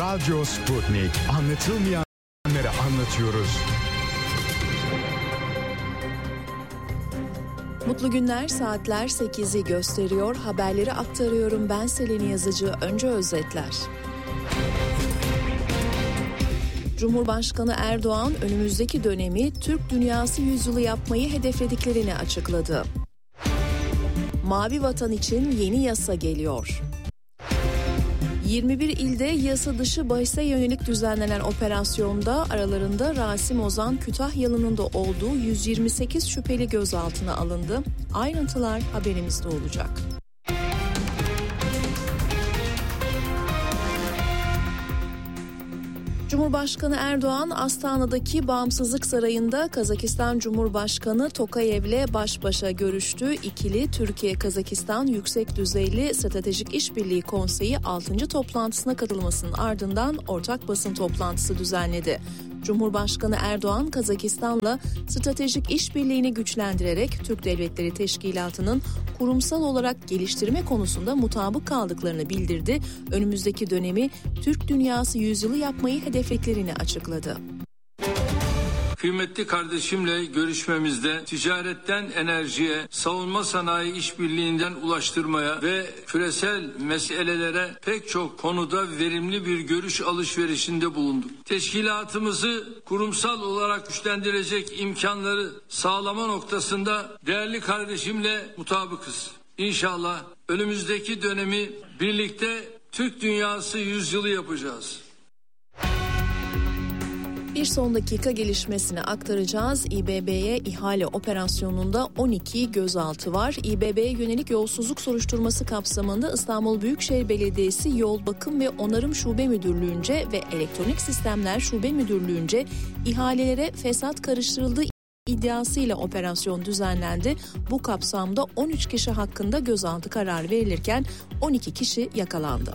Radyo Sputnik. Anlatılmayanları anlatıyoruz. Mutlu günler, saatler 8'i gösteriyor. Haberleri aktarıyorum. Ben Selin Yazıcı. Önce özetler. Cumhurbaşkanı Erdoğan önümüzdeki dönemi Türk Dünyası Yüzyılı yapmayı hedeflediklerini açıkladı. Mavi Vatan için yeni yasa geliyor. 21 ilde yasa dışı bahise yönelik düzenlenen operasyonda aralarında Rasim Ozan Kütahyalı'nın da olduğu 128 şüpheli gözaltına alındı. Ayrıntılar haberimizde olacak. Cumhurbaşkanı Erdoğan, Astana'daki Bağımsızlık Sarayı'nda Kazakistan Cumhurbaşkanı Tokayev'le baş başa görüştü. İkili Türkiye-Kazakistan Yüksek Düzeyli Stratejik İşbirliği Konseyi 6. toplantısına katılmasının ardından ortak basın toplantısı düzenledi. Cumhurbaşkanı Erdoğan, Kazakistan'la stratejik işbirliğini güçlendirerek Türk Devletleri Teşkilatı'nın kurumsal olarak geliştirme konusunda mutabık kaldıklarını bildirdi. Önümüzdeki dönemi Türk Dünyası Yüzyılı yapmayı hedeflediklerini açıkladı. Kıymetli kardeşimle görüşmemizde ticaretten enerjiye, savunma sanayi işbirliğinden ulaştırmaya ve küresel meselelere pek çok konuda verimli bir görüş alışverişinde bulunduk. Teşkilatımızı kurumsal olarak güçlendirecek imkanları sağlama noktasında değerli kardeşimle mutabıkız. İnşallah önümüzdeki dönemi birlikte Türk Dünyası Yüzyılı yapacağız. Bir son dakika gelişmesini aktaracağız. İBB'ye ihale operasyonunda 12 gözaltı var. İBB'ye yönelik yolsuzluk soruşturması kapsamında İstanbul Büyükşehir Belediyesi Yol Bakım ve Onarım Şube Müdürlüğü'nce ve Elektronik Sistemler Şube Müdürlüğü'nce ihalelere fesat karıştırıldığı iddiasıyla operasyon düzenlendi. Bu kapsamda 13 kişi hakkında gözaltı kararı verilirken 12 kişi yakalandı.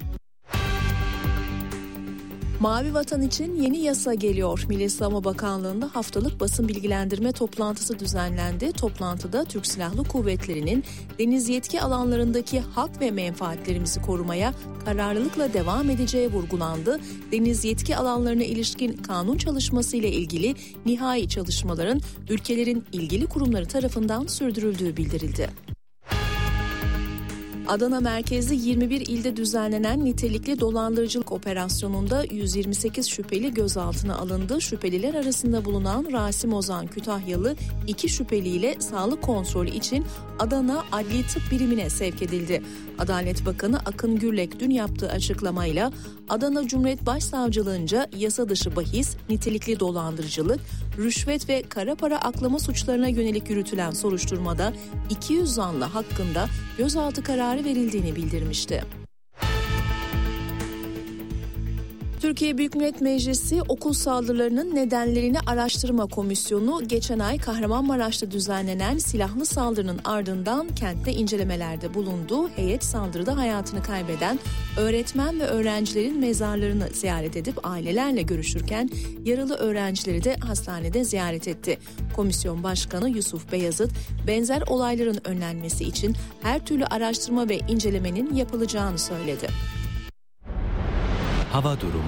Mavi Vatan için yeni yasa geliyor. Milli Savunma Bakanlığı'nda haftalık basın bilgilendirme toplantısı düzenlendi. Toplantıda Türk Silahlı Kuvvetleri'nin deniz yetki alanlarındaki hak ve menfaatlerimizi korumaya kararlılıkla devam edeceği vurgulandı. Deniz yetki alanlarına ilişkin kanun çalışması ile ilgili nihai çalışmaların ülkelerin ilgili kurumları tarafından sürdürüldüğü bildirildi. Adana merkezli 21 ilde düzenlenen nitelikli dolandırıcılık operasyonunda 128 şüpheli gözaltına alındı. Şüpheliler arasında bulunan Rasim Ozan Kütahyalı 2 şüpheliyle sağlık kontrolü için Adana Adli Tıp Birimine sevk edildi. Adalet Bakanı Akın Gürlek dün yaptığı açıklamayla Adana Cumhuriyet Başsavcılığınca yasa dışı bahis, nitelikli dolandırıcılık, rüşvet ve kara para aklama suçlarına yönelik yürütülen soruşturmada 200 zanlı hakkında gözaltı kararı verildiğini bildirmişti. Türkiye Büyük Millet Meclisi Okul Saldırılarının Nedenlerini Araştırma Komisyonu geçen ay Kahramanmaraş'ta düzenlenen silahlı saldırının ardından kentte incelemelerde bulundu. Heyet saldırıda hayatını kaybeden öğretmen ve öğrencilerin mezarlarını ziyaret edip ailelerle görüşürken yaralı öğrencileri de hastanede ziyaret etti. Komisyon Başkanı Yusuf Beyazıt benzer olayların önlenmesi için her türlü araştırma ve incelemenin yapılacağını söyledi. Hava durumu.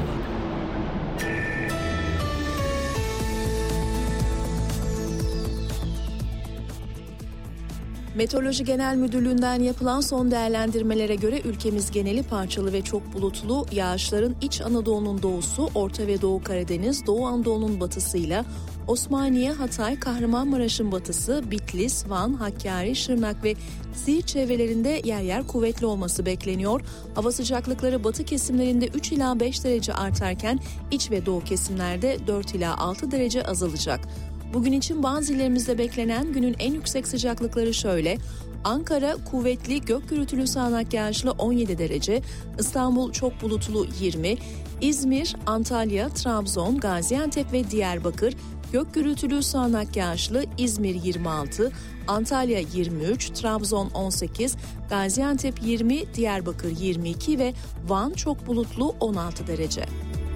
Meteoroloji Genel Müdürlüğü'nden yapılan son değerlendirmelere göre ülkemiz geneli parçalı ve çok bulutlu, yağışların İç Anadolu'nun doğusu, Orta ve Doğu Karadeniz, Doğu Anadolu'nun batısıyla Osmaniye, Hatay, Kahramanmaraş'ın batısı, Bitlis, Van, Hakkari, Şırnak ve Siirt çevrelerinde yer yer kuvvetli olması bekleniyor. Hava sıcaklıkları batı kesimlerinde 3 ila 5 derece artarken iç ve doğu kesimlerde 4 ila 6 derece azalacak. Bugün için bazı illerimizde beklenen günün en yüksek sıcaklıkları şöyle: Ankara kuvvetli gök gürültülü sağanak yağışlı 17 derece, İstanbul çok bulutlu 20, İzmir, Antalya, Trabzon, Gaziantep ve Diyarbakır gök gürültülü sağanak yağışlı, İzmir 26, Antalya 23, Trabzon 18, Gaziantep 20, Diyarbakır 22 ve Van çok bulutlu 16 derece.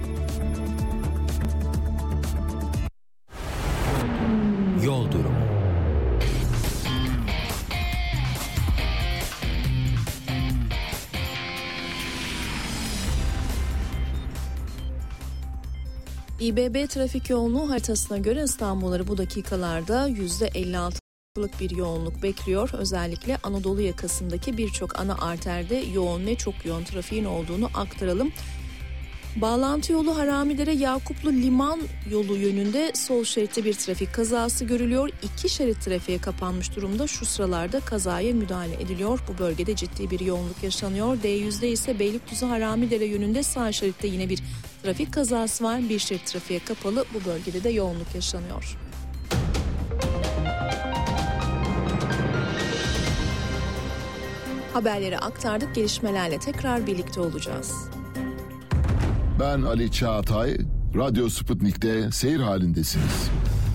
Yol durumu. İBB trafik yoğunluğu haritasına göre İstanbulları bu dakikalarda %56'lık bir yoğunluk bekliyor. Özellikle Anadolu yakasındaki birçok ana arterde yoğun ve çok yoğun trafiğin olduğunu aktaralım. Bağlantı yolu Haramidere Yakuplu Liman yolu yönünde sol şeritte bir trafik kazası görülüyor. 2 şerit trafiğe kapanmış durumda. Şu sıralarda kazaya müdahale ediliyor. Bu bölgede ciddi bir yoğunluk yaşanıyor. D100'de ise Beylikdüzü Haramidere yönünde sağ şeritte yine bir trafik kazası var. Bir şerit trafiğe kapalı. Bu bölgede de yoğunluk yaşanıyor. Haberleri aktardık. Gelişmelerle tekrar birlikte olacağız. Ben Ali Çağatay, Radyo Sputnik'te seyir halindesiniz.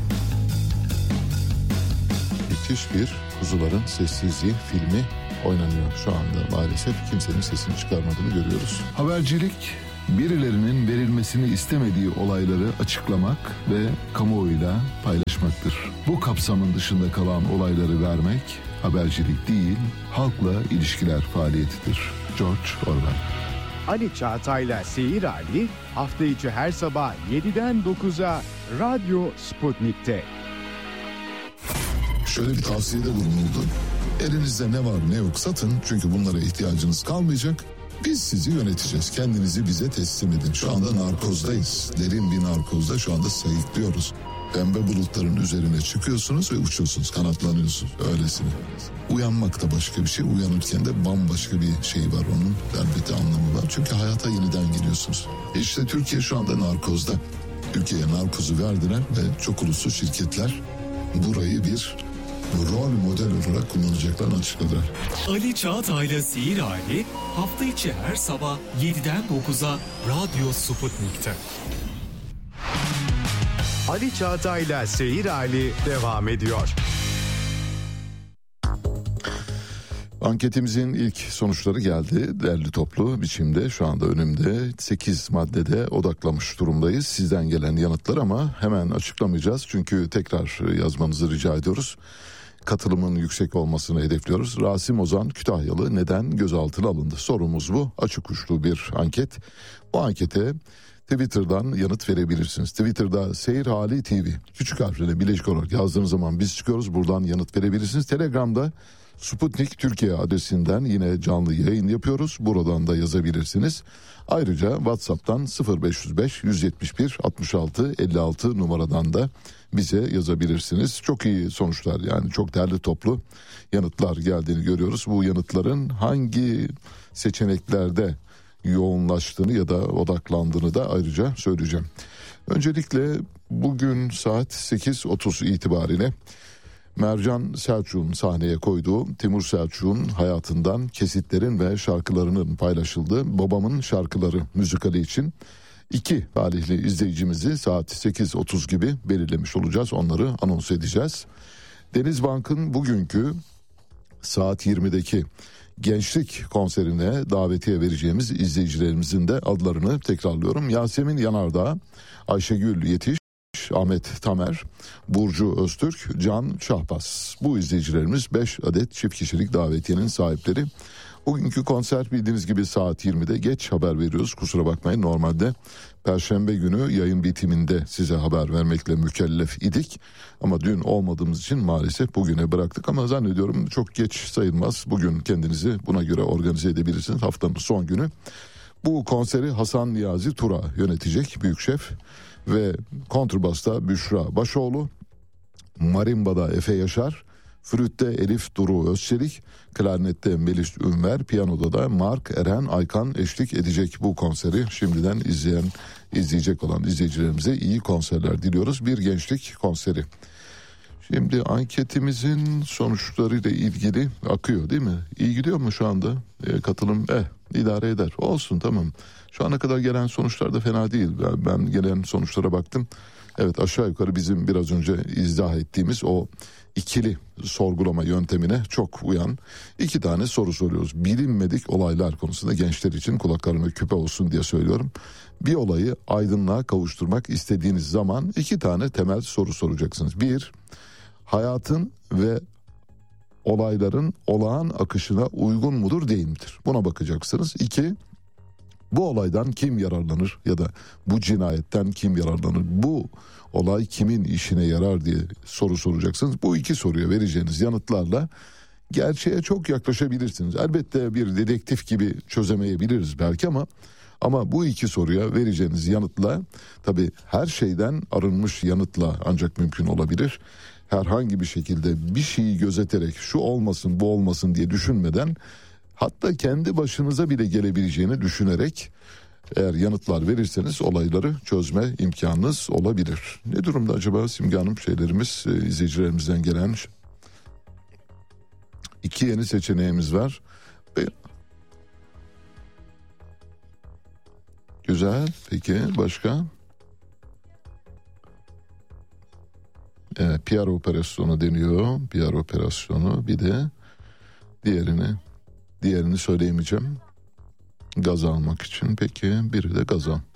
Müthiş bir Kuzuların Sessizliği filmi oynanıyor şu anda. Maalesef kimsenin sesini çıkarmadığını görüyoruz. Habercilik, birilerinin verilmesini istemediği olayları açıklamak ve kamuoyuyla paylaşmaktır. Bu kapsamın dışında kalan olayları vermek habercilik değil, halkla ilişkiler faaliyetidir. George Orwell. Ali Çağatay'la Seyir Hali hafta içi her sabah 7'den 9'a Radyo Sputnik'te. Şöyle bir tavsiyede bulunuldu. Elinizde ne var ne yok satın, çünkü bunlara ihtiyacınız kalmayacak. Biz sizi yöneteceğiz. Kendinizi bize teslim edin. Şu anda narkozdayız. Derin bir narkozda şu anda sayıklıyoruz. Pembe bulutların üzerine çıkıyorsunuz ve uçuyorsunuz, kanatlanıyorsunuz öylesine. Uyanmak da başka bir şey, uyanırken de bambaşka bir şey var, onun elbette anlamı var. Çünkü hayata yeniden geliyorsunuz. İşte Türkiye şu anda narkozda. Ülkeye narkozu verdiler ve çok uluslu şirketler burayı bir rol model olarak kullanacaklarını açıkladılar. Ali Çağatay'la Seyir Hali hafta içi her sabah 7'den 9'a Radyo Sputnik'te. Ali Çağatay'la Seyir Hali devam ediyor. Anketimizin ilk sonuçları geldi. Derli toplu biçimde şu anda önümde 8 maddede odaklamış durumdayız. Sizden gelen yanıtlar ama hemen açıklamayacağız. Çünkü tekrar yazmanızı rica ediyoruz. Katılımın yüksek olmasını hedefliyoruz. Rasim Ozan Kütahyalı neden gözaltına alındı? Sorumuz bu. Açık uçlu bir anket. Bu ankete Twitter'dan yanıt verebilirsiniz. Twitter'da Seyir Hali TV küçük harflerle birleşik olarak yazdığınız zaman biz çıkıyoruz. Buradan yanıt verebilirsiniz. Telegram'da Sputnik Türkiye adresinden yine canlı yayın yapıyoruz. Buradan da yazabilirsiniz. Ayrıca WhatsApp'tan 0505 171 66 56 numaradan da bize yazabilirsiniz. Çok iyi sonuçlar, yani çok değerli toplu yanıtlar geldiğini görüyoruz. Bu yanıtların hangi seçeneklerde yoğunlaştığını ya da odaklandığını da ayrıca söyleyeceğim. Öncelikle bugün saat 8.30 itibariyle Mercan Selçuk'un sahneye koyduğu Timur Selçuk'un hayatından kesitlerin ve şarkılarının paylaşıldığı Babamın Şarkıları müzikali için 2 talihli izleyicimizi saat 8.30 gibi belirlemiş olacağız. Onları anons edeceğiz. Denizbank'ın bugünkü saat 20'deki gençlik konserine davetiye vereceğimiz izleyicilerimizin de adlarını tekrarlıyorum. Yasemin Yanardağ, Ayşegül Yetiş, Ahmet Tamer, Burcu Öztürk, Can Şahbaz. Bu izleyicilerimiz 5 adet çift kişilik davetiyenin sahipleri. Bugünkü konser bildiğiniz gibi saat 20'de, geç haber veriyoruz. Kusura bakmayın, normalde Perşembe günü yayın bitiminde size haber vermekle mükellef idik. Ama dün olmadığımız için maalesef bugüne bıraktık. Ama zannediyorum çok geç sayılmaz. Bugün kendinizi buna göre organize edebilirsiniz. Haftanın son günü. Bu konseri Hasan Niyazi Tura yönetecek, büyük şef. Ve kontrbasta Büşra Başoğlu, marimbada Efe Yaşar, flütte Elif Duru Özçelik, klarnette Melis Ünver, piyanoda da Mark Eren Aykan eşlik edecek bu konseri. Şimdiden izleyecek olan izleyicilerimize iyi konserler diliyoruz. Bir gençlik konseri. Şimdi anketimizin sonuçlarıyla ilgili akıyor değil mi? İyi gidiyor mu şu anda? Katılım idare eder. Olsun, tamam. Şu ana kadar gelen sonuçlar da fena değil. Ben gelen sonuçlara baktım. Evet, aşağı yukarı bizim biraz önce izah ettiğimiz o ikili sorgulama yöntemine çok uyan 2 tane soru soruyoruz. Bilinmedik olaylar konusunda gençler için kulaklarına küpe olsun diye söylüyorum. Bir olayı aydınlığa kavuşturmak istediğiniz zaman 2 tane temel soru soracaksınız. 1, hayatın ve olayların olağan akışına uygun mudur değil midir? Buna bakacaksınız. 2, Bu olaydan kim yararlanır ya da bu cinayetten kim yararlanır? Bu olay kimin işine yarar diye soru soracaksınız. Bu iki soruya vereceğiniz yanıtlarla gerçeğe çok yaklaşabilirsiniz. Elbette bir dedektif gibi çözemeyebiliriz belki ama bu iki soruya vereceğiniz yanıtla, tabii her şeyden arınmış yanıtla ancak mümkün olabilir. Herhangi bir şekilde bir şeyi gözeterek şu olmasın bu olmasın diye düşünmeden, hatta kendi başınıza bile gelebileceğini düşünerek eğer yanıtlar verirseniz olayları çözme imkanınız olabilir. Ne durumda acaba Simge Hanım şeylerimiz, izleyicilerimizden gelen? 2 yeni seçeneğimiz var. Güzel. Peki başka? PR operasyonu deniyor. PR operasyonu. Bir de diğerini söyleyemeyeceğim. Gaz almak için. Peki biri de gaz al.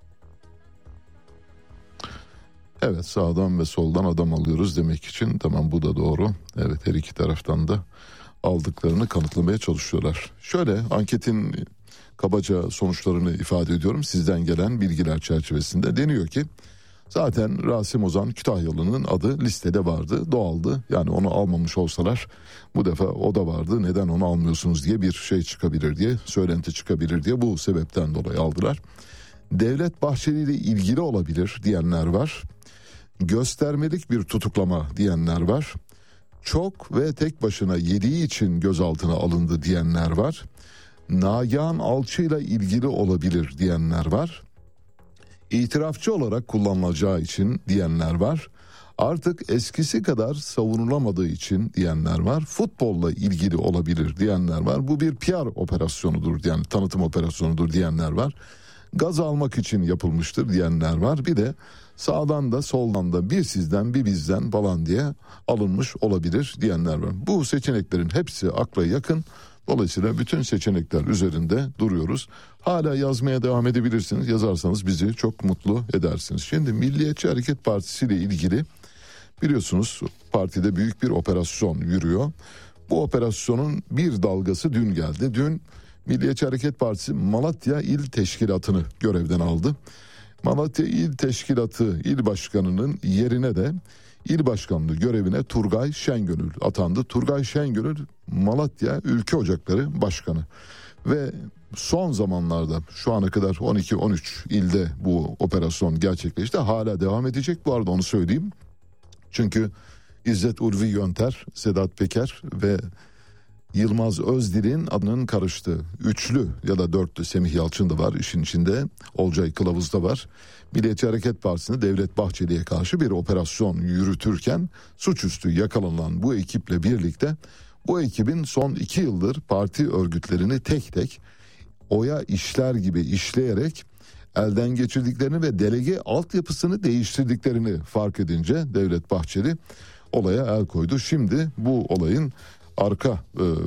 Evet, sağdan ve soldan adam alıyoruz demek için. Tamam, bu da doğru. Evet, her iki taraftan da aldıklarını kanıtlamaya çalışıyorlar. Şöyle anketin kabaca sonuçlarını ifade ediyorum. Sizden gelen bilgiler çerçevesinde deniyor ki zaten Rasim Ozan Kütahyalı'nın adı listede vardı, doğaldı. Yani onu almamış olsalar bu defa o da vardı, neden onu almıyorsunuz diye bir şey çıkabilir diye, söylenti çıkabilir diye bu sebepten dolayı aldılar. Devlet Bahçeli ile ilgili olabilir diyenler var. Göstermelik bir tutuklama diyenler var. Çok ve tek başına yediği için gözaltına alındı diyenler var. Nagihan Alçı ile ilgili olabilir diyenler var. İtirafçı olarak kullanılacağı için diyenler var. Artık eskisi kadar savunulamadığı için diyenler var. Futbolla ilgili olabilir diyenler var. Bu bir PR operasyonudur, yani tanıtım operasyonudur diyenler var. Gaz almak için yapılmıştır diyenler var. Bir de sağdan da soldan da bir sizden bir bizden falan diye alınmış olabilir diyenler var. Bu seçeneklerin hepsi akla yakın. Dolayısıyla bütün seçenekler üzerinde duruyoruz. Hala yazmaya devam edebilirsiniz. Yazarsanız bizi çok mutlu edersiniz. Şimdi Milliyetçi Hareket Partisi ile ilgili biliyorsunuz partide büyük bir operasyon yürüyor. Bu operasyonun bir dalgası dün geldi. Dün Milliyetçi Hareket Partisi Malatya İl Teşkilatı'nı görevden aldı. Malatya İl Teşkilatı İl Başkanı'nın yerine de İl Başkanlığı görevine Turgay Şengönül atandı. Turgay Şengönül Malatya Ülke Ocakları Başkanı ve son zamanlarda şu ana kadar 12-13 ilde bu operasyon gerçekleşti. Hala devam edecek, bu arada onu söyleyeyim. Çünkü İzzet Ulvi Yönter, Sedat Peker ve Yılmaz Özdil'in adının karıştığı üçlü ya da dörtlü, Semih Yalçın da var işin içinde, Olcay Kılavuz da var. Milliyetçi Hareket Partisi'nde Devlet Bahçeli'ye karşı bir operasyon yürütürken suçüstü yakalanan bu ekiple birlikte bu ekibin son 2 yıldır parti örgütlerini tek tek oya işler gibi işleyerek elden geçirdiklerini ve delege altyapısını değiştirdiklerini fark edince Devlet Bahçeli olaya el koydu. Şimdi bu olayın arka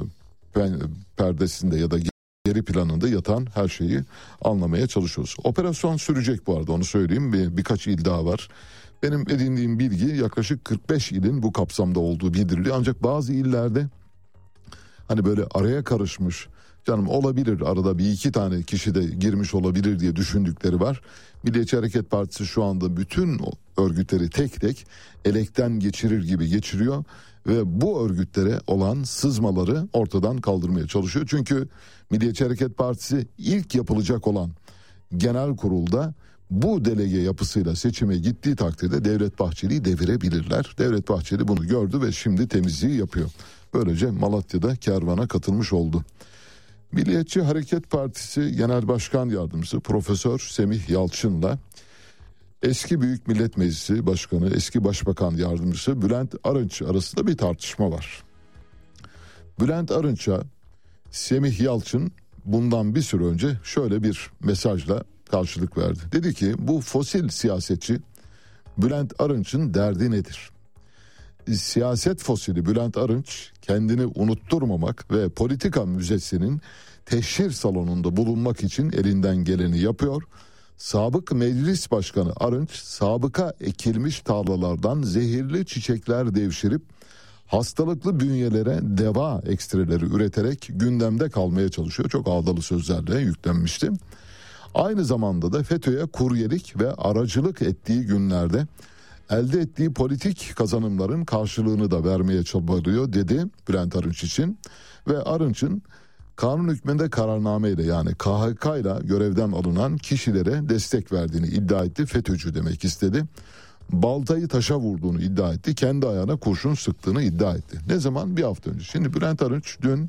perdesinde ya da geri planında yatan her şeyi anlamaya çalışıyoruz. Operasyon sürecek bu arada, onu söyleyeyim. Birkaç il daha var. Benim edindiğim bilgi yaklaşık 45 ilin bu kapsamda olduğu bildiriliyor. Ancak bazı illerde hani böyle araya karışmış, canım olabilir arada bir iki tane kişi de girmiş olabilir diye düşündükleri var. Milliyetçi Hareket Partisi şu anda bütün örgütleri tek tek elekten geçirir gibi geçiriyor ve bu örgütlere olan sızmaları ortadan kaldırmaya çalışıyor. Çünkü Milliyetçi Hareket Partisi ilk yapılacak olan genel kurulda bu delege yapısıyla seçime gittiği takdirde Devlet Bahçeli'yi devirebilirler. Devlet Bahçeli bunu gördü ve şimdi temizliği yapıyor. Böylece Malatya'da kervana katılmış oldu. Milliyetçi Hareket Partisi Genel Başkan Yardımcısı Profesör Semih Yalçın'la eski Büyük Millet Meclisi Başkanı, eski Başbakan Yardımcısı Bülent Arınç arasında bir tartışma var. Bülent Arınç'a Semih Yalçın bundan bir süre önce şöyle bir mesajla karşılık verdi. Dedi ki bu fosil siyasetçi Bülent Arınç'ın derdi nedir? Siyaset fosili Bülent Arınç kendini unutturmamak ve politika müzesinin teşhir salonunda bulunmak için elinden geleni yapıyor. Sabık Meclis Başkanı Arınç sabıka ekilmiş tarlalardan zehirli çiçekler devşirip hastalıklı bünyelere deva ekstreleri üreterek gündemde kalmaya çalışıyor. Çok ağdalı sözlerle yüklenmişti. Aynı zamanda da FETÖ'ye kuryelik ve aracılık ettiği günlerde elde ettiği politik kazanımların karşılığını da vermeye çabalıyor dedi Bülent Arınç için. Ve Arınç'ın kanun hükmünde kararnameyle, yani KHK ile görevden alınan kişilere destek verdiğini iddia etti. FETÖ'cü demek istedi. Baltayı taşa vurduğunu iddia etti. Kendi ayağına kurşun sıktığını iddia etti. Ne zaman? Bir hafta önce. Şimdi Bülent Arınç dün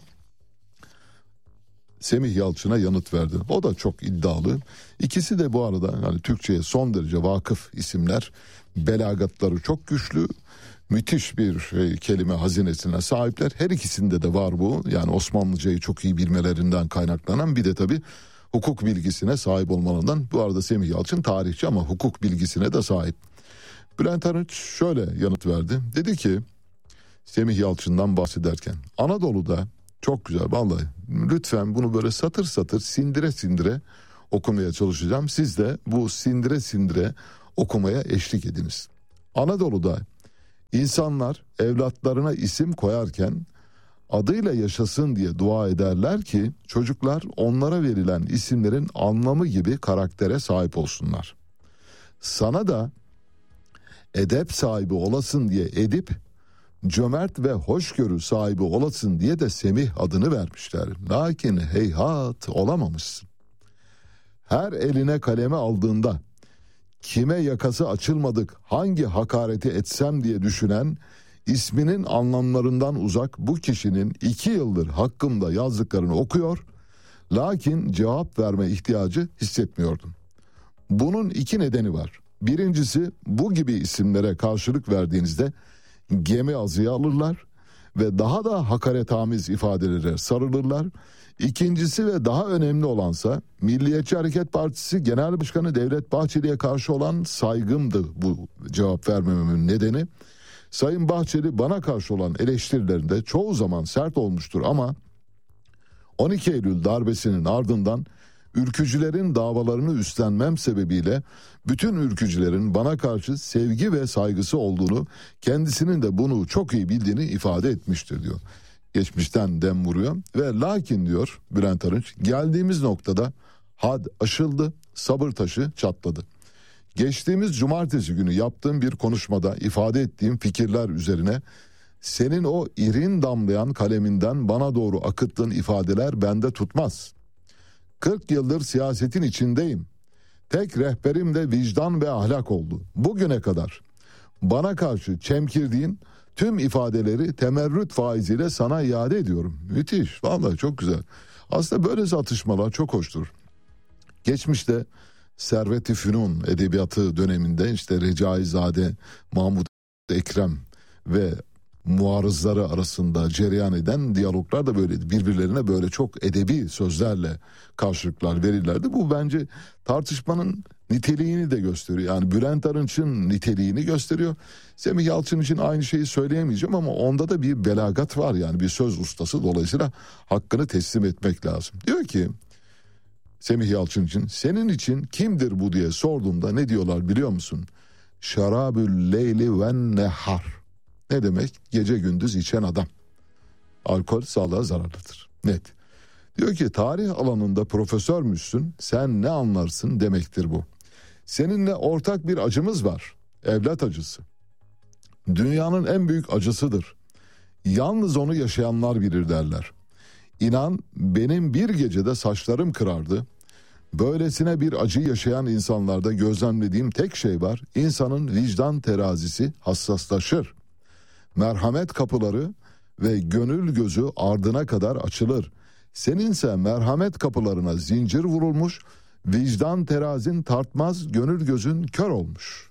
Semih Yalçın'a yanıt verdi. O da çok iddialı. İkisi de bu arada yani Türkçe'ye son derece vakıf isimler. Belagatları çok güçlü. Müthiş bir kelime hazinesine sahipler. Her ikisinde de var bu. Yani Osmanlıcayı çok iyi bilmelerinden kaynaklanan, bir de tabii hukuk bilgisine sahip olmalarından. Bu arada Semih Yalçın tarihçi ama hukuk bilgisine de sahip. Bülent Arınç şöyle yanıt verdi. Dedi ki Semih Yalçın'dan bahsederken, Anadolu'da çok güzel, vallahi lütfen bunu böyle satır satır sindire sindire okumaya çalışacağım. Siz de bu sindire sindire okumaya eşlik ediniz. Anadolu'da insanlar evlatlarına isim koyarken adıyla yaşasın diye dua ederler ki çocuklar onlara verilen isimlerin anlamı gibi karaktere sahip olsunlar. Sana da edep sahibi olasın diye Edip, cömert ve hoşgörü sahibi olasın diye de Semih adını vermişler. Lakin heyhat olamamışsın. Her eline kaleme aldığında kime yakası açılmadık, hangi hakareti etsem diye düşünen, isminin anlamlarından uzak bu kişinin 2 yıldır hakkımda yazdıklarını okuyor, lakin cevap verme ihtiyacı hissetmiyordum. Bunun 2 nedeni var. Birincisi, bu gibi isimlere karşılık verdiğinizde gemi azıya alırlar ve daha da hakaretamiz ifadelere sarılırlar. İkincisi ve daha önemli olansa, Milliyetçi Hareket Partisi Genel Başkanı Devlet Bahçeli'ye karşı olan saygımdı bu cevap vermememin nedeni. Sayın Bahçeli bana karşı olan eleştirilerinde çoğu zaman sert olmuştur ama 12 Eylül darbesinin ardından ülkücülerin davalarını üstlenmem sebebiyle bütün ülkücülerin bana karşı sevgi ve saygısı olduğunu, kendisinin de bunu çok iyi bildiğini ifade etmiştir diyor. Geçmişten dem vuruyor ve lakin diyor Bülent Arınç, geldiğimiz noktada had aşıldı, sabır taşı çatladı. Geçtiğimiz cumartesi günü yaptığım bir konuşmada ifade ettiğim fikirler üzerine senin o irin damlayan kaleminden bana doğru akıttığın ifadeler bende tutmaz. 40 yıldır siyasetin içindeyim. Tek rehberim de vicdan ve ahlak oldu. Bugüne kadar bana karşı çemkirdiğin tüm ifadeleri temerrüt faiziyle sana iade ediyorum. Müthiş, vallahi çok güzel. Aslında böyle atışmalar çok hoştur. Geçmişte Servet-i Fünun edebiyatı döneminde işte Recaizade, Mahmud Ekrem ve muarızları arasında cereyan eden diyaloglar da böyleydi. Birbirlerine böyle çok edebi sözlerle karşılıklar verirlerdi. Bu bence tartışmanın niteliğini de gösteriyor. Yani Bülent Arınç'ın niteliğini gösteriyor. Semih Yalçın için aynı şeyi söyleyemeyeceğim ama onda da bir belagat var, yani bir söz ustası, dolayısıyla hakkını teslim etmek lazım. Diyor ki Semih Yalçın için, senin için kimdir bu diye sorduğumda ne diyorlar biliyor musun? Şarabül leyli ve nehar. Ne demek? Gece gündüz içen adam. Alkol sağlığa zararlıdır. Net. Diyor ki tarih alanında profesörmüşsün, sen ne anlarsın demektir bu. Seninle ortak bir acımız var. Evlat acısı. Dünyanın en büyük acısıdır. Yalnız onu yaşayanlar bilir derler. İnan benim bir gecede saçlarım kırardı. Böylesine bir acı yaşayan insanlarda gözlemlediğim tek şey var. İnsanın vicdan terazisi hassaslaşır. Merhamet kapıları ve gönül gözü ardına kadar açılır. Seninse merhamet kapılarına zincir vurulmuş, vicdan terazin tartmaz, gönül gözün kör olmuş.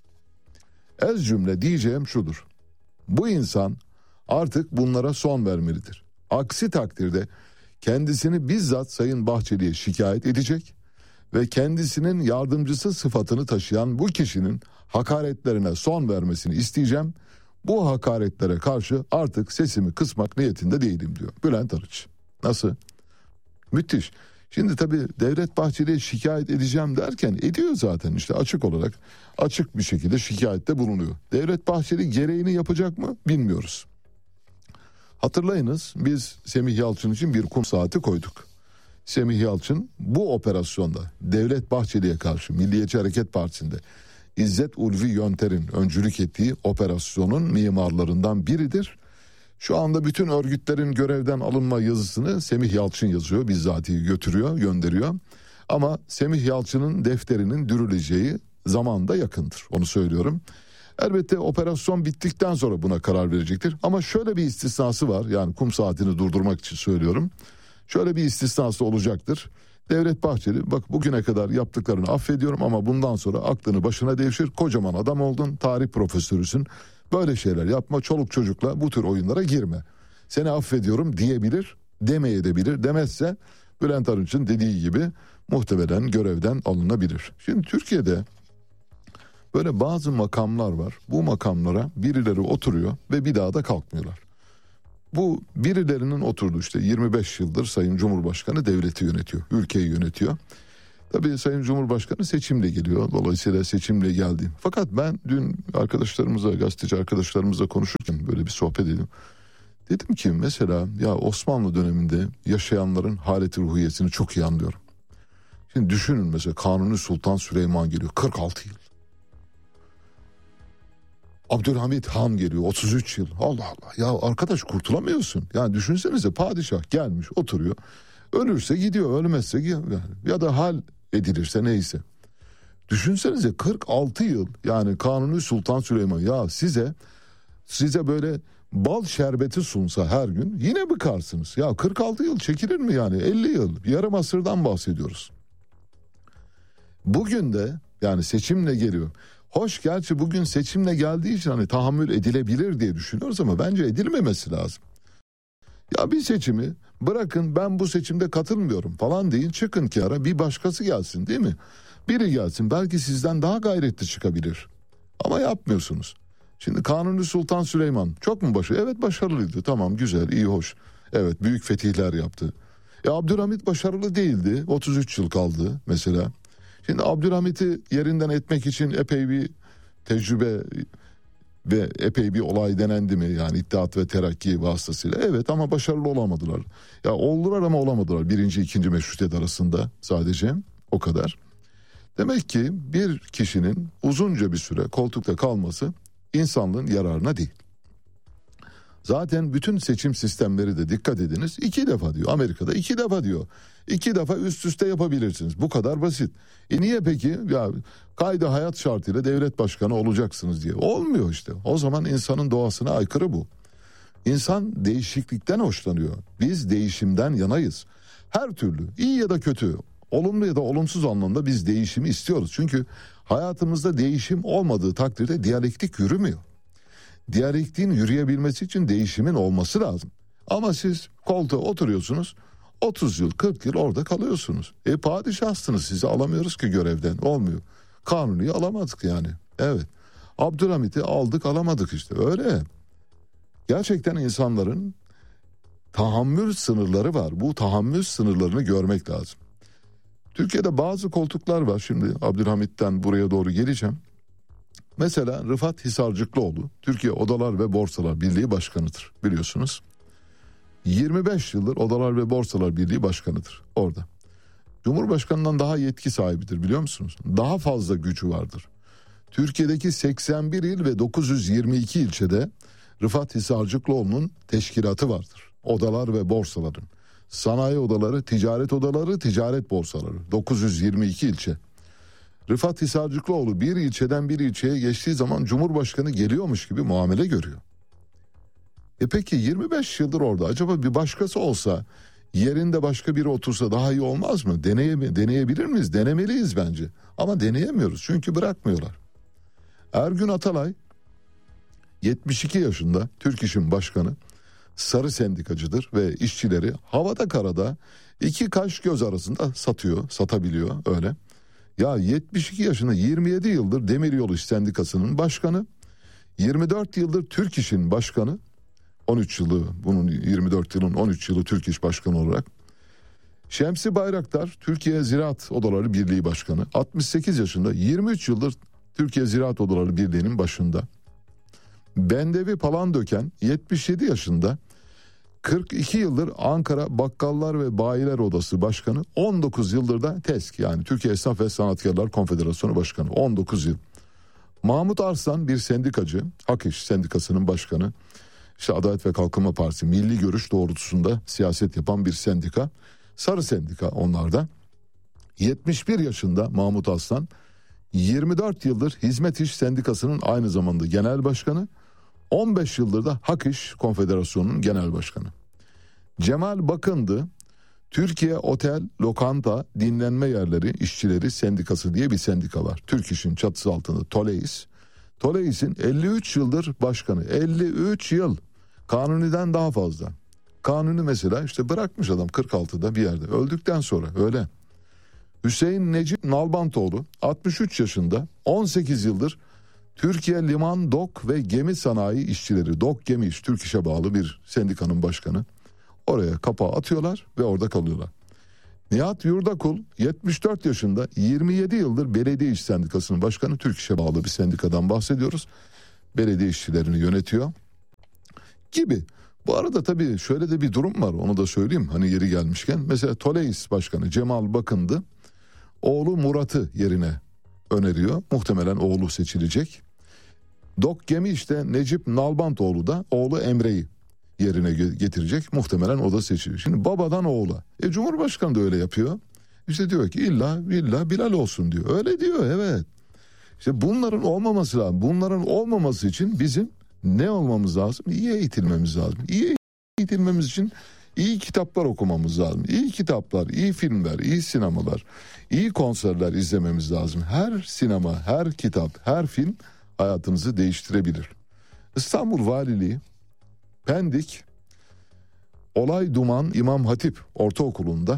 Ez cümle diyeceğim şudur. Bu insan artık bunlara son vermelidir. Aksi takdirde kendisini bizzat Sayın Bahçeli'ye şikayet edecek ve kendisinin yardımcısı sıfatını taşıyan bu kişinin hakaretlerine son vermesini isteyeceğim. Bu hakaretlere karşı artık sesimi kısmak niyetinde değilim diyor Bülent Arınç. Nasıl? Müthiş. Şimdi tabii Devlet Bahçeli'ye şikayet edeceğim derken ediyor zaten, işte açık olarak, açık bir şekilde şikayette bulunuyor. Devlet Bahçeli gereğini yapacak mı bilmiyoruz. Hatırlayınız, biz Semih Yalçın için bir kum saati koyduk. Semih Yalçın bu operasyonda Devlet Bahçeli'ye karşı Milliyetçi Hareket Partisi'nde İzzet Ulvi Yönter'in öncülük ettiği operasyonun mimarlarından biridir. Şu anda bütün örgütlerin görevden alınma yazısını Semih Yalçın yazıyor, bizzatihi götürüyor, gönderiyor. Ama Semih Yalçın'ın defterinin dürüleceği zaman da yakındır, onu söylüyorum. Elbette operasyon bittikten sonra buna karar verecektir. Ama şöyle bir istisnası var, yani kum saatini durdurmak için söylüyorum. Şöyle bir istisnası olacaktır. Devlet Bahçeli, bak bugüne kadar yaptıklarını affediyorum ama bundan sonra aklını başına devşir, kocaman adam oldun, tarih profesörüsün, böyle şeyler yapma, çoluk çocukla bu tür oyunlara girme. Seni affediyorum diyebilir, demeyebilir, demezse Bülent Arınç'ın dediği gibi muhtemelen görevden alınabilir. Şimdi Türkiye'de böyle bazı makamlar var, bu makamlara birileri oturuyor ve bir daha da kalkmıyorlar. Bu birilerinin oturduğu işte 25 yıldır Sayın Cumhurbaşkanı devleti yönetiyor, ülkeyi yönetiyor. Tabii Sayın Cumhurbaşkanı seçimle geliyor, dolayısıyla seçimle geldi. Fakat ben dün arkadaşlarımıza, gazeteci arkadaşlarımızla konuşurken böyle bir sohbet edeyim. Dedim ki mesela ya Osmanlı döneminde yaşayanların haleti ruhiyesini çok iyi anlıyorum. Şimdi düşünün mesela Kanuni Sultan Süleyman geliyor 46 yıl. Abdülhamit Han geliyor 33 yıl. Allah Allah ya arkadaş kurtulamıyorsun. Yani düşünsenize padişah gelmiş oturuyor. Ölürse gidiyor, ölmezse ya da hal edilirse neyse. Düşünsenize 46 yıl yani Kanuni Sultan Süleyman ya size böyle bal şerbeti sunsa her gün yine bıkarsınız. Ya 46 yıl çekilir mi yani 50 yıl yarım asırdan bahsediyoruz. Bugün de yani seçimle geliyor. Hoş gerçi bugün seçimle geldiği için hani tahammül edilebilir diye düşünüyoruz ama bence edilmemesi lazım. Ya bir seçimi bırakın ben bu seçimde katılmıyorum falan deyin çıkın kenara bir başkası gelsin değil mi? Biri gelsin belki sizden daha gayretli çıkabilir. Ama yapmıyorsunuz. Şimdi Kanuni Sultan Süleyman çok mu başarılı? Evet başarılıydı tamam güzel iyi hoş. Evet büyük fetihler yaptı. Abdülhamit başarılı değildi 33 yıl kaldı mesela. Şimdi Abdülhamit'i yerinden etmek için epey bir tecrübe ve epey bir olay denendi mi? Yani İttihat ve Terakki vasıtasıyla. Evet ama başarılı olamadılar. Ya oldular ama olamadılar. Birinci, ikinci meşrutiyet arasında sadece o kadar. Demek ki bir kişinin uzunca bir süre koltukta kalması insanlığın yararına değil. Zaten bütün seçim sistemleri de dikkat ediniz 2 defa diyor. Amerika'da 2 defa diyor. 2 defa üst üste yapabilirsiniz. Bu kadar basit. Niye peki? Ya kayda hayat şartıyla devlet başkanı olacaksınız diye. Olmuyor işte. O zaman insanın doğasına aykırı bu. İnsan değişiklikten hoşlanıyor. Biz değişimden yanayız. Her türlü iyi ya da kötü, olumlu ya da olumsuz anlamda biz değişimi istiyoruz. Çünkü hayatımızda değişim olmadığı takdirde diyalektik yürümüyor. Diyalektiğin yürüyebilmesi için değişimin olması lazım. Ama siz koltuğa oturuyorsunuz 30 yıl 40 yıl orada kalıyorsunuz. Padişahsınız sizi alamıyoruz ki görevden olmuyor. Kanuni'yi alamadık yani. Evet. Abdülhamit'i aldık alamadık işte öyle. Gerçekten insanların tahammül sınırları var. Bu tahammül sınırlarını görmek lazım. Türkiye'de bazı koltuklar var. Şimdi Abdülhamit'ten buraya doğru geleceğim. Mesela Rıfat Hisarcıklıoğlu Türkiye Odalar ve Borsalar Birliği Başkanı'dır biliyorsunuz. 25 yıldır Odalar ve Borsalar Birliği Başkanı'dır orada. Cumhurbaşkanından daha yetki sahibidir biliyor musunuz? Daha fazla gücü vardır. Türkiye'deki 81 il ve 922 ilçede Rıfat Hisarcıklıoğlu'nun teşkilatı vardır. Odalar ve borsaların. Sanayi odaları, ticaret borsaları. 922 ilçe. Rıfat Hisarcıklıoğlu bir ilçeden bir ilçeye geçtiği zaman Cumhurbaşkanı geliyormuş gibi muamele görüyor. Peki 25 yıldır orada acaba bir başkası olsa yerinde başka biri otursa daha iyi olmaz mı? Deneyebilir miyiz? Denemeliyiz bence. Ama deneyemiyoruz çünkü bırakmıyorlar. Ergün Atalay 72 yaşında Türk İş'in başkanı, sarı sendikacıdır ve işçileri havada karada 2 kaş göz arasında satabiliyor öyle. Ya 72 yaşında 27 yıldır Demiryolu İş Sendikası'nın başkanı, 24 yıldır Türk İş'in başkanı, 13 yılı bunun 24 yılın 13 yılı Türk İş Başkanı olarak. Şemsi Bayraktar Türkiye Ziraat Odaları Birliği Başkanı, 68 yaşında 23 yıldır Türkiye Ziraat Odaları Birliği'nin başında. Bendevi Palandöken 77 yaşında 42 yıldır Ankara Bakkallar ve Bayiler Odası Başkanı, 19 yıldır da TESK yani Türkiye Esnaf ve Sanatkarlar Konfederasyonu Başkanı, 19 yıl. Mahmut Arslan bir sendikacı, Hak İş Sendikası'nın başkanı. İşte Adalet ve Kalkınma Partisi milli görüş doğrultusunda siyaset yapan bir sendika. Sarı sendika onlar da. 71 yaşında Mahmut Arslan, 24 yıldır Hizmet İş Sendikası'nın aynı zamanda genel başkanı, 15 yıldır da Hak İş Konfederasyonu'nun genel başkanı. Cemal Bakındı, Türkiye Otel, Lokanta, Dinlenme Yerleri İşçileri Sendikası diye bir sendika var. Türk İş'in çatısı altında TOLEİS. TOLEİS'in 53 yıldır başkanı. 53 yıl. Kanuni'den daha fazla. Kanuni mesela işte bırakmış adam 46'da bir yerde. Öldükten sonra öyle. Hüseyin Necip Nalbantoğlu 63 yaşında, 18 yıldır Türkiye Liman, Dok ve Gemi Sanayi İşçileri, Dok Gemi İş, Türk İş'e bağlı bir sendikanın başkanı. Oraya kapağı atıyorlar ve orada kalıyorlar. Nihat Yurdakul 74 yaşında, 27 yıldır Belediye İş Sendikası'nın başkanı, Türk İş'e bağlı bir sendikadan bahsediyoruz. Belediye işçilerini yönetiyor gibi. Bu arada tabii şöyle de bir durum var, onu da söyleyeyim hani yeri gelmişken. Mesela TOLEİS Başkanı Cemal Bakındı oğlu Murat'ı yerine öneriyor. Muhtemelen oğlu seçilecek. Dok Gemi işte Necip Nalbantoğlu da oğlu Emre'yi yerine getirecek. Muhtemelen o da seçilir. Şimdi babadan oğula. Cumhurbaşkanı da öyle yapıyor. İşte diyor ki illa Bilal olsun diyor. Öyle diyor, evet. İşte bunların olmaması lazım. Bunların olmaması için bizim ne olmamız lazım? İyi eğitilmemiz lazım. İyi eğitilmemiz için iyi kitaplar okumamız lazım. İyi kitaplar, iyi filmler, iyi sinemalar, iyi konserler izlememiz lazım. Her sinema, her kitap, her film hayatınızı değiştirebilir. İstanbul Valiliği Pendik Olay Duman İmam Hatip Ortaokulu'nda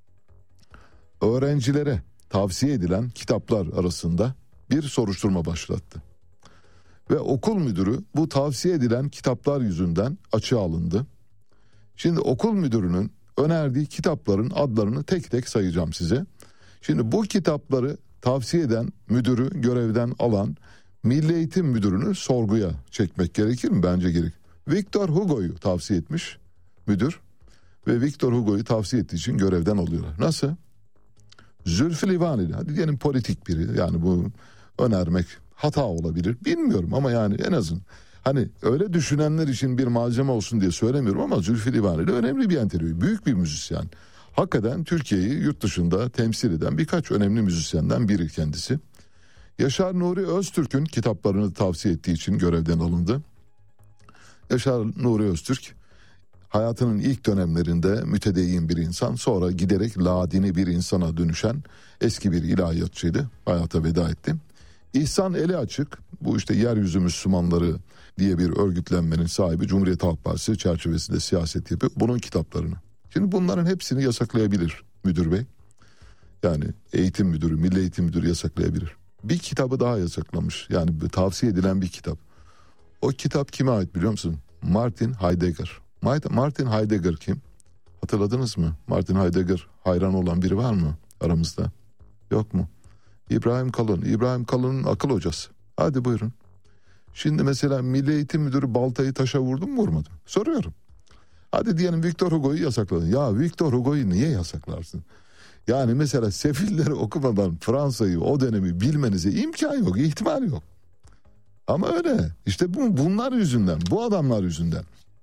öğrencilere tavsiye edilen kitaplar arasında bir soruşturma başlattı. Ve okul müdürü bu tavsiye edilen kitaplar yüzünden açığa alındı. Şimdi okul müdürünün önerdiği kitapların adlarını tek tek sayacağım size. Şimdi bu kitapları tavsiye eden müdürü görevden alan Milli Eğitim Müdürünü sorguya çekmek gerekir mi? Bence gerek. Victor Hugo'yu tavsiye etmiş müdür ve Victor Hugo'yu tavsiye ettiği için görevden alıyorlar. Nasıl? Zülfü Livaneli, hadi diyelim politik biri, yani bu önermek hata olabilir bilmiyorum ama yani en azın hani öyle düşünenler için bir malzeme olsun diye söylemiyorum ama Zülfü Livaneli önemli bir entelektüel, büyük bir müzisyen. Hakikaten Türkiye'yi yurt dışında temsil eden birkaç önemli müzisyenden biri kendisi. Yaşar Nuri Öztürk'ün kitaplarını tavsiye ettiği için görevden alındı. Yaşar Nuri Öztürk hayatının ilk dönemlerinde mütedeyyin bir insan, sonra giderek ladini bir insana dönüşen eski bir ilahiyatçıydı. Hayata veda etti. İhsan Eli Açık, bu işte Yeryüzü Müslümanları diye bir örgütlenmenin sahibi, Cumhuriyet Halk Partisi çerçevesinde siyaset yapıyor. Bunun kitaplarını. Şimdi bunların hepsini yasaklayabilir müdür bey. Yani eğitim müdürü, milli eğitim müdürü yasaklayabilir. Bir kitabı daha yasaklamış. Yani tavsiye edilen bir kitap. O kitap kime ait biliyor musun? Martin Heidegger. Martin Heidegger kim? Hatırladınız mı? Martin Heidegger hayran olan biri var mı aramızda? Yok mu? İbrahim Kalın. İbrahim Kalın'ın akıl hocası. Hadi buyurun. Şimdi mesela Milli Eğitim Müdürü baltayı taşa vurdu mu vurmadı? Soruyorum. Hadi diyelim Victor Hugo'yu yasakladın. Ya Victor Hugo'yu niye yasaklarsın? Yani mesela Sefilleri okumadan Fransa'yı, o dönemi bilmenize imkan yok, ihtimal yok. Ama öyle. İşte bunlar yüzünden, bu adamlar yüzünden.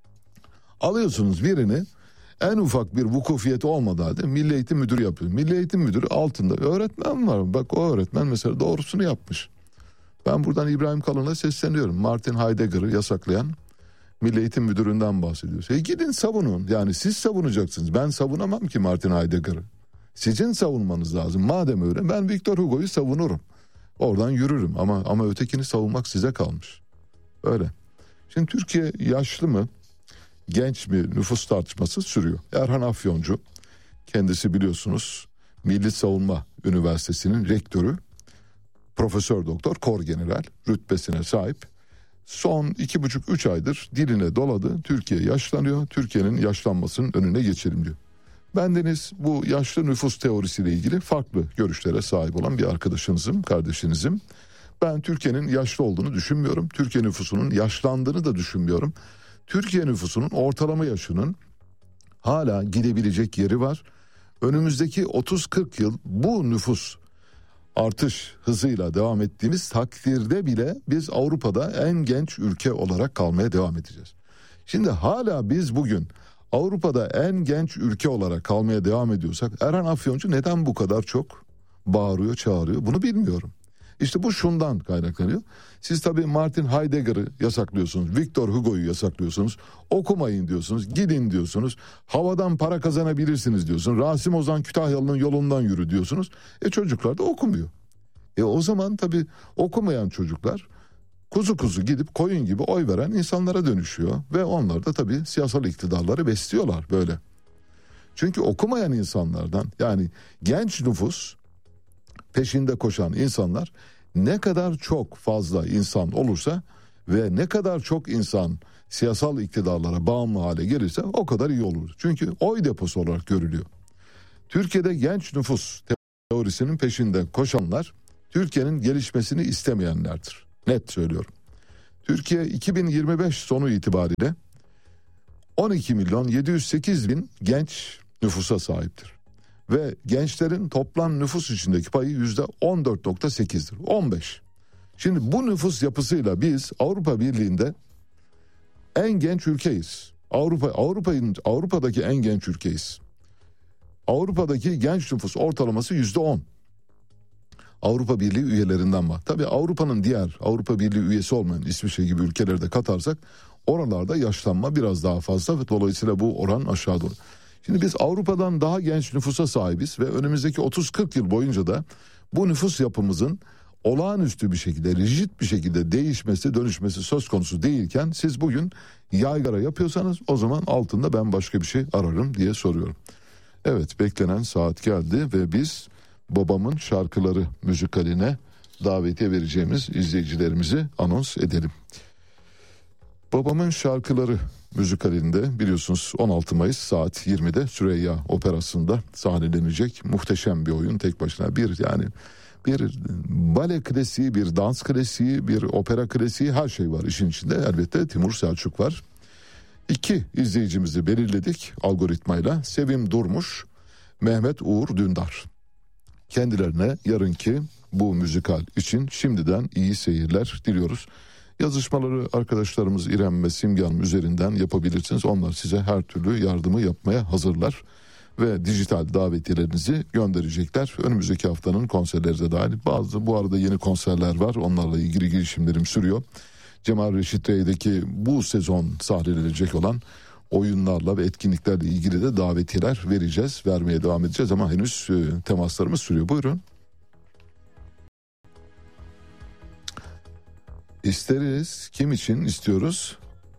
Alıyorsunuz birini, en ufak bir vukufiyeti olmadığı halde Milli Eğitim Müdürü yapıyor. Milli Eğitim Müdürü altında öğretmen var. Bak o öğretmen mesela doğrusunu yapmış. Ben buradan İbrahim Kalın'a sesleniyorum. Martin Heidegger'ı yasaklayan Milli Eğitim Müdürü'nden bahsediyoruz. Gidin savunun. Yani siz savunacaksınız. Ben savunamam ki Martin Heidegger'ı. Sizin savunmanız lazım. Madem öyle ben Victor Hugo'yu savunurum. Oradan yürürüm ama ötekini savunmak size kalmış. Öyle. Şimdi Türkiye yaşlı mı, genç mi nüfus tartışması sürüyor. Erhan Afyoncu, kendisi biliyorsunuz Milli Savunma Üniversitesi'nin rektörü, Profesör Doktor Korgeneral rütbesine sahip. Son 2,5-3 aydır diline doladı. Türkiye yaşlanıyor. Türkiye'nin yaşlanmasının önüne geçelim diyor. Bendeniz bu yaşlı nüfus teorisiyle ilgili farklı görüşlere sahip olan bir arkadaşınızım, kardeşinizim. Ben Türkiye'nin yaşlı olduğunu düşünmüyorum. Türkiye nüfusunun yaşlandığını da düşünmüyorum. Türkiye nüfusunun ortalama yaşının hala gidebilecek yeri var. Önümüzdeki 30-40 yıl bu nüfus artış hızıyla devam ettiğimiz takdirde bile biz Avrupa'da en genç ülke olarak kalmaya devam edeceğiz. Şimdi hala biz bugün Avrupa'da en genç ülke olarak kalmaya devam ediyorsak Erhan Afyoncu neden bu kadar çok bağırıyor, çağırıyor? Bunu bilmiyorum. İşte bu şundan kaynaklanıyor. Siz tabii Martin Heidegger'ı yasaklıyorsunuz, Victor Hugo'yu yasaklıyorsunuz, okumayın diyorsunuz, gidin diyorsunuz, havadan para kazanabilirsiniz diyorsunuz, Rasim Ozan Kütahyalı'nın yolundan yürü diyorsunuz. Çocuklar da okumuyor. O zaman tabii okumayan çocuklar kuzu kuzu gidip koyun gibi oy veren insanlara dönüşüyor. Ve onlar da tabii siyasal iktidarları besliyorlar böyle. Çünkü okumayan insanlardan, yani genç nüfus peşinde koşan insanlar, ne kadar çok fazla insan olursa ve ne kadar çok insan siyasal iktidarlara bağımlı hale gelirse o kadar iyi olur. Çünkü oy deposu olarak görülüyor. Türkiye'de genç nüfus teorisinin peşinde koşanlar Türkiye'nin gelişmesini istemeyenlerdir. Net söylüyorum. Türkiye 2025 sonu itibariyle 12 milyon 708 bin genç nüfusa sahiptir. Ve gençlerin toplam nüfus içindeki payı %14.8'dir. 15. Şimdi bu nüfus yapısıyla biz Avrupa Birliği'nde en genç ülkeyiz. Avrupa'daki en genç ülkeyiz. Avrupa'daki genç nüfus ortalaması %10. Avrupa Birliği üyelerinden var. Tabii Avrupa'nın diğer Avrupa Birliği üyesi olmayan İsviçre gibi ülkeleri de katarsak oralarda yaşlanma biraz daha fazla ve dolayısıyla bu oran aşağı doğru. Şimdi biz Avrupa'dan daha genç nüfusa sahibiz ve önümüzdeki 30-40 yıl boyunca da bu nüfus yapımızın olağanüstü bir şekilde, rigid bir şekilde değişmesi, dönüşmesi söz konusu değilken siz bugün yaygara yapıyorsanız o zaman altında ben başka bir şey ararım diye soruyorum. Evet, beklenen saat geldi ve biz Babamın Şarkıları müzikaline davetiye vereceğimiz izleyicilerimizi anons edelim. Babamın Şarkıları müzikalinde biliyorsunuz 16 Mayıs saat 20'de Süreyya Operası'nda sahnelenecek muhteşem bir oyun, tek başına bir bale klasiği, bir dans klasiği, bir opera klasiği, her şey var işin içinde. Elbette Timur Selçuk var. 2 izleyicimizi belirledik algoritmayla: Sevim Durmuş, Mehmet Uğur Dündar. Kendilerine yarınki bu müzikal için şimdiden iyi seyirler diliyoruz. Yazışmaları arkadaşlarımız İrem ve Simge Hanım üzerinden yapabilirsiniz. Onlar size her türlü yardımı yapmaya hazırlar ve dijital davetiyelerinizi gönderecekler. Önümüzdeki haftanın konserleri de dahil. Bu arada yeni konserler var. Onlarla ilgili girişimlerim sürüyor. Cemal Reşit Rey'deki bu sezon sahnelenecek olan oyunlarla ve etkinliklerle ilgili de davetiyeler vereceğiz. Vermeye devam edeceğiz ama henüz temaslarımız sürüyor. Buyurun. İsteriz. Kim için istiyoruz?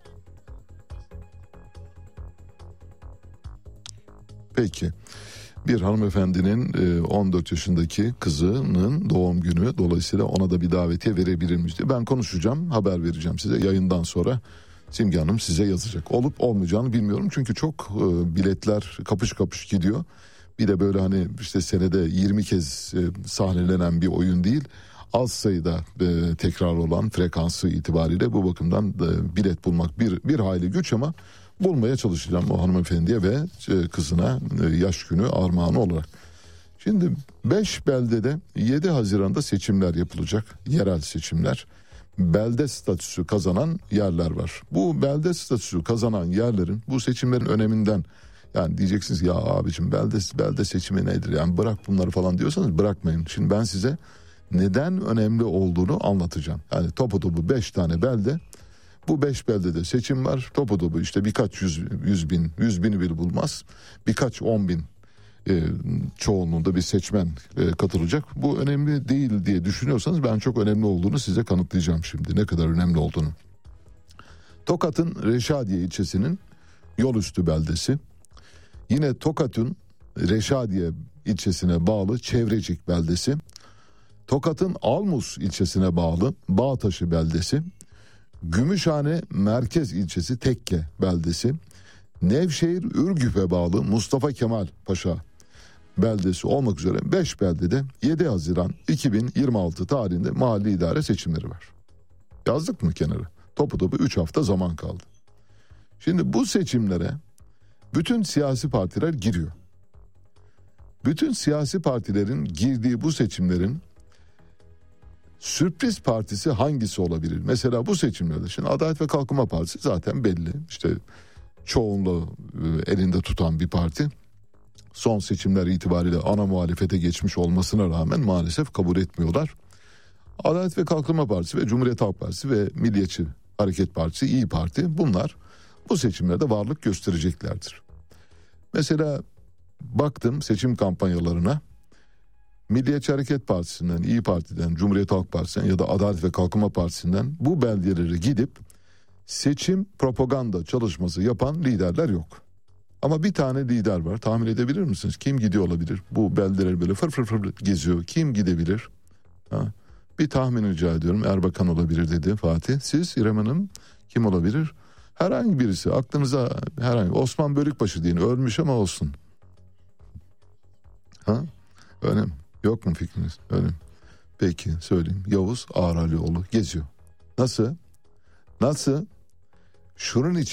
Peki. Bir hanımefendinin 14 yaşındaki kızının doğum günü, dolayısıyla ona da bir davetiye verebilir miyiz diye ben konuşacağım, haber vereceğim size yayından sonra. Simge Hanım size yazacak. Olup olmayacağını bilmiyorum çünkü çok biletler kapış kapış gidiyor. Bir de böyle hani işte senede 20 kez sahnelenen bir oyun değil. Az sayıda tekrar olan frekansı itibariyle bu bakımdan bilet bulmak bir hayli güç ama bulmaya çalışacağım o hanımefendiye ve kızına yaş günü armağanı olarak. Şimdi 5 beldede 7 Haziran'da seçimler yapılacak. Yerel seçimler. Belde statüsü kazanan yerler var. Bu belde statüsü kazanan yerlerin bu seçimlerin öneminden, yani diyeceksiniz ya abicim belde seçimi nedir yani bırak bunları falan diyorsanız bırakmayın. Şimdi ben size neden önemli olduğunu anlatacağım. Yani topu 5 tane belde, bu 5 beldede seçim var. Topu işte birkaç yüz bini bile bulmaz. Birkaç 10 bin çoğunluğunda bir seçmen katılacak. Bu önemli değil diye düşünüyorsanız ben çok önemli olduğunu size kanıtlayacağım şimdi. Ne kadar önemli olduğunu. Tokat'ın Reşadiye ilçesinin Yolüstü beldesi. Yine Tokat'ın Reşadiye ilçesine bağlı Çevrecik beldesi. Tokat'ın Almus ilçesine bağlı Bağtaşı beldesi. Gümüşhane Merkez ilçesi Tekke beldesi. Nevşehir Ürgüp'e bağlı Mustafa Kemal Paşa beldesi olmak üzere 5 beldede 7 Haziran 2026 tarihinde mahalli idare seçimleri var. Yazdık mı kenara? Topu 3 hafta zaman kaldı. Şimdi bu seçimlere bütün siyasi partiler giriyor. Bütün siyasi partilerin girdiği bu seçimlerin sürpriz partisi hangisi olabilir? Mesela bu seçimlerde şimdi Adalet ve Kalkınma Partisi zaten belli. İşte çoğunluğu elinde tutan bir parti. Son seçimler itibariyle ana muhalefete geçmiş olmasına rağmen maalesef kabul etmiyorlar. Adalet ve Kalkınma Partisi ve Cumhuriyet Halk Partisi ve Milliyetçi Hareket Partisi, İYİ Parti, bunlar bu seçimlerde varlık göstereceklerdir. Mesela baktım seçim kampanyalarına, Milliyetçi Hareket Partisi'nden, İYİ Parti'den, Cumhuriyet Halk Partisi'nden ya da Adalet ve Kalkınma Partisi'nden bu belgeleri gidip seçim propaganda çalışması yapan liderler yok. Ama bir tane lider var. Tahmin edebilir misiniz? Kim gidiyor olabilir? Bu belgeleri böyle fır fır fır geziyor. Kim gidebilir? Bir tahmin rica ediyorum. Erbakan olabilir dedi Fatih. Siz İrem Hanım kim olabilir? Herhangi birisi aklınıza, herhangi Osman Bölükbaşı deyin. Ölmüş ama olsun. Öyle mi? Yok mu fikriniz? Öyle mi? Peki söyleyeyim. Yavuz Ağralioğlu geziyor. Nasıl? Şunun için